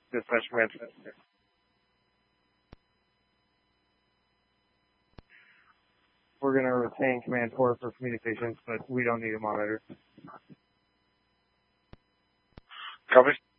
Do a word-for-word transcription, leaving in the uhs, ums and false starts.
Dispatch command. We're going to retain command four for communications, but we don't need a monitor. Copy.